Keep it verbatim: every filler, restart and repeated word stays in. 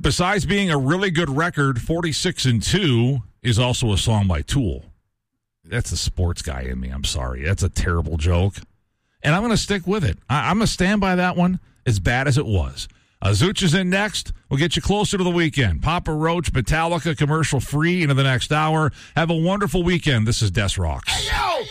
besides being a really good record, forty-six and two is also a song by Tool. That's a sports guy in me. I'm sorry. That's a terrible joke. And I'm going to stick with it. I- I'm going to stand by that one, as bad as it was. Uh, Zooch is in next. We'll get you closer to the weekend. Papa Roach, Metallica, commercial free into the next hour. Have a wonderful weekend. This is Des Rocks. Hey, yo!